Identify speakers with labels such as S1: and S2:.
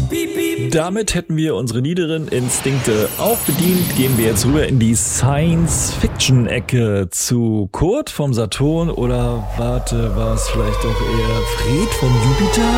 S1: Damit hätten wir unsere niederen Instinkte auch bedient. Gehen wir jetzt rüber in die Science-Fiction-Ecke zu Kurt vom Saturn oder warte, war es vielleicht doch eher Fred vom Jupiter?